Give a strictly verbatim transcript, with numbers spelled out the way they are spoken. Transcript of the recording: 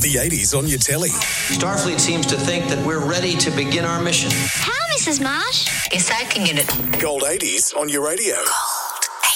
The eighties on your telly. Starfleet seems to think that we're ready to begin our mission. How, Missus Marsh? Guess I can get it. Gold eighties on your radio. Gold.